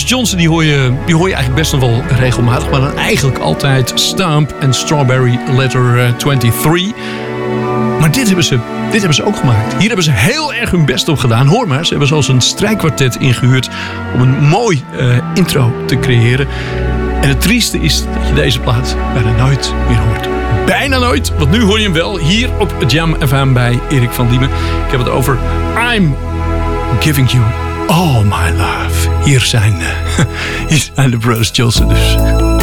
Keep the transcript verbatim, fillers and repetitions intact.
Johnson die hoor, je, die hoor je eigenlijk best nog wel regelmatig. Maar dan eigenlijk altijd Stomp en Strawberry Letter drieëntwintig. Maar dit hebben, ze, dit hebben ze ook gemaakt. Hier hebben ze heel erg hun best op gedaan. Hoor maar, ze hebben zelfs een strijkkwartet ingehuurd om een mooi uh, intro te creëren. En het trieste is dat je deze plaat bijna nooit meer hoort. Bijna nooit, want nu hoor je hem wel hier op Jam F M bij Erik van Diemen. Ik heb het over I'm Giving You All My Love. Hier zijn, uh, hier zijn de Brothers Johnson dus.